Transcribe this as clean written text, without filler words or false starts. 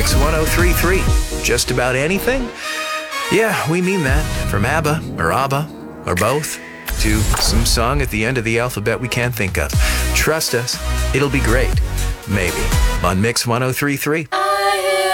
Mix 1033. Just about anything? Yeah, we mean that. From ABBA, or ABBA, or both, to some song at the end of the alphabet we can't think of. Trust us, it'll be great. Maybe. On Mix 1033.